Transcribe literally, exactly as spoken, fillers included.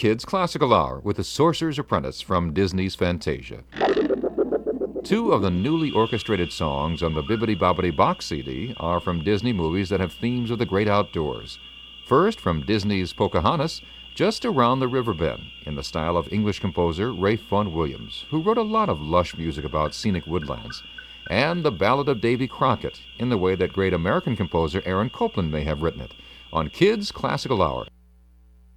Kids Classical Hour with The Sorcerer's Apprentice from Disney's Fantasia. Two of the newly orchestrated songs on the Bibbidi Bobbidi Box C D are from Disney movies that have themes of the great outdoors. First, from Disney's Pocahontas, Just Around the River Bend, in the style of English composer Ralph Vaughan Williams, who wrote a lot of lush music about scenic woodlands, and The Ballad of Davy Crockett, in the way that great American composer Aaron Copland may have written it, on Kids Classical Hour